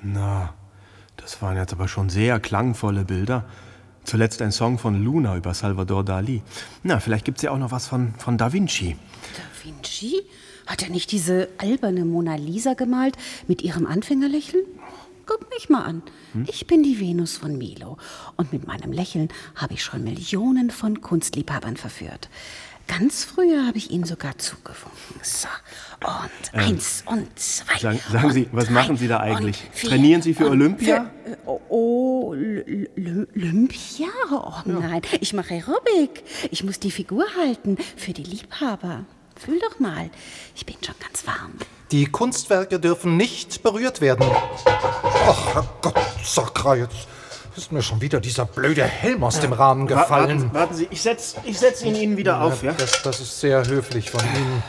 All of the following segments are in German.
Na, das waren jetzt aber schon sehr klangvolle Bilder. Zuletzt ein Song von Luna über Salvador Dali. Na, vielleicht gibt's ja auch noch was von Da Vinci. Da Vinci? Hat er nicht diese alberne Mona Lisa gemalt mit ihrem Anfängerlächeln? Guck mich mal an. Ich bin die Venus von Milo. Und mit meinem Lächeln habe ich schon Millionen von Kunstliebhabern verführt. Ganz früher habe ich ihnen sogar zugewunken. So, und 1 und 2. Sagen Sie, was machen Sie da eigentlich? Trainieren Sie für Olympia? Olympia? Oh nein, ich mache Aerobic. Ich muss die Figur halten für die Liebhaber. Fühl doch mal, ich bin schon ganz warm. Die Kunstwerke dürfen nicht berührt werden. Ach, Herrgott, Sakra, jetzt ist mir schon wieder dieser blöde Helm aus dem Rahmen gefallen. Warten Sie, ich setz ihn Ihnen wieder auf, ja? Das ist sehr höflich von Ihnen.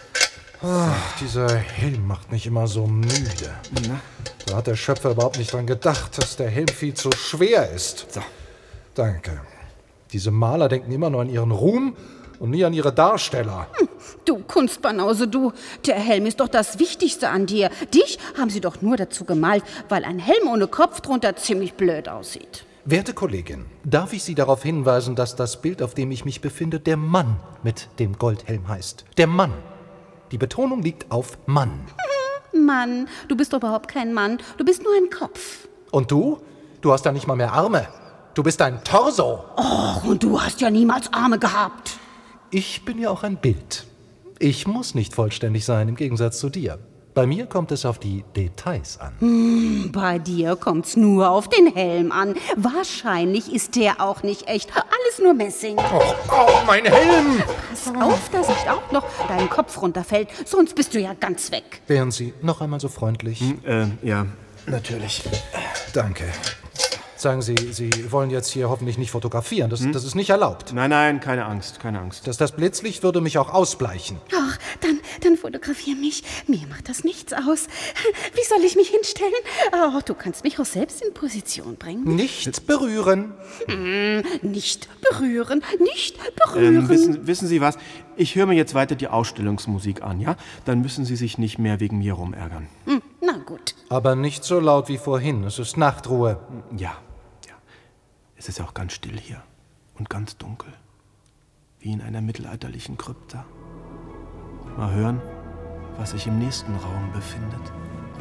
Ach, dieser Helm macht mich immer so müde. Da hat der Schöpfer überhaupt nicht dran gedacht, dass der Helm viel zu schwer ist. So. Danke. Diese Maler denken immer nur an ihren Ruhm und nie an ihre Darsteller. Du Kunstbanause, du. Der Helm ist doch das Wichtigste an dir. Dich haben sie doch nur dazu gemalt, weil ein Helm ohne Kopf drunter ziemlich blöd aussieht. Werte Kollegin, darf ich Sie darauf hinweisen, dass das Bild, auf dem ich mich befinde, der Mann mit dem Goldhelm heißt. Der Mann. Die Betonung liegt auf Mann. Mann, du bist doch überhaupt kein Mann. Du bist nur ein Kopf. Und du? Du hast ja nicht mal mehr Arme. Du bist ein Torso. Och, und du hast ja niemals Arme gehabt. Ich bin ja auch ein Bild. Ich muss nicht vollständig sein, im Gegensatz zu dir. Bei mir kommt es auf die Details an. Bei dir kommt's nur auf den Helm an. Wahrscheinlich ist der auch nicht echt. Alles nur Messing. Oh, mein Helm! Pass auf, dass nicht auch noch dein Kopf runterfällt. Sonst bist du ja ganz weg. Wären Sie noch einmal so freundlich? Ja, natürlich. Danke. Sagen Sie, Sie wollen jetzt hier hoffentlich nicht fotografieren. Das ist nicht erlaubt. Nein, keine Angst, keine Angst. Das Blitzlicht würde mich auch ausbleichen. Ach, dann fotografier mich. Mir macht das nichts aus. Wie soll ich mich hinstellen? Oh, du kannst mich auch selbst in Position bringen. Nicht berühren. Nicht berühren, nicht berühren. Wissen Sie was? Ich höre mir jetzt weiter die Ausstellungsmusik an, ja? Dann müssen Sie sich nicht mehr wegen mir rumärgern. Na gut. Aber nicht so laut wie vorhin. Es ist Nachtruhe. Ja. Es ist ja auch ganz still hier und ganz dunkel, wie in einer mittelalterlichen Krypta. Mal hören, was sich im nächsten Raum befindet.